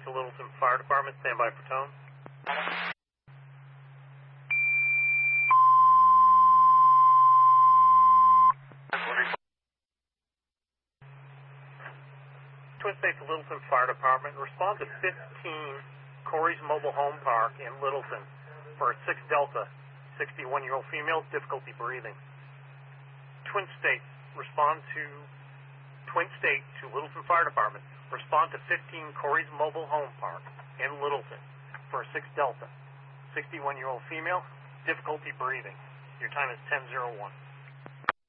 to Littleton Fire Department. Stand by for tone. Twin State to Littleton Fire Department. Respond to 15 Corey's Mobile Home Park in Littleton for a 6 Delta, 61-year-old female, difficulty breathing. Twin State to Littleton Fire Department. Respond to 15 Corey's Mobile Home Park in Littleton for a 6 Delta, 61-year-old female, difficulty breathing. Your time is 10:01.